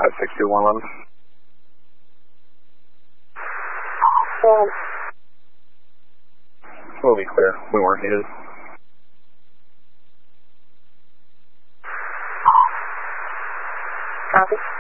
562-111. We'll be clear. We weren't needed. Copy.